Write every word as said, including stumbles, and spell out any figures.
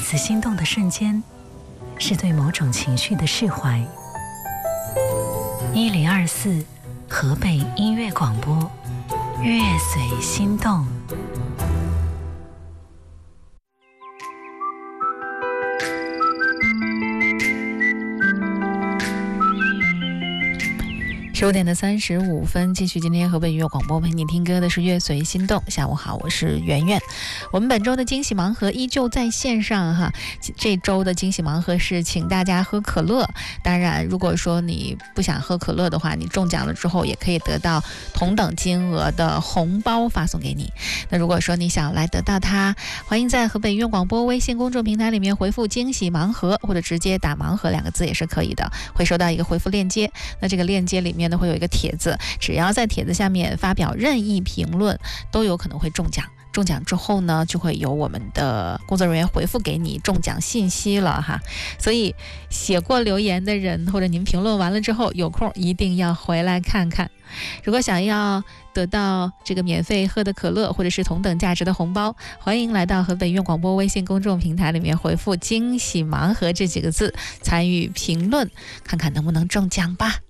次心动的瞬间，是对某种情绪的释怀。一零二四河北音乐广播，乐随心动。十五点的三十五分，继续今天河北音乐广播陪你听歌的是乐随心动。下午好，我是圆圆。我们本周的惊喜盲盒依旧在线上哈。这周的惊喜盲盒是请大家喝可乐。当然，如果说你不想喝可乐的话，你中奖了之后也可以得到同等金额的红包发送给你。那如果说你想来得到它，欢迎在河北音乐广播微信公众平台里面回复惊喜盲盒，或者直接打盲盒两个字也是可以的，会收到一个回复链接。那这个链接里面会有一个帖子，只要在帖子下面发表任意评论，都有可能会中奖。中奖之后呢，就会由我们的工作人员回复给你中奖信息了哈。所以写过留言的人，或者您评论完了之后，有空一定要回来看看。如果想要得到这个免费喝的可乐，或者是同等价值的红包，欢迎来到河北音乐广播微信公众平台里面回复惊喜盲盒这几个字，参与评论，看看能不能中奖吧。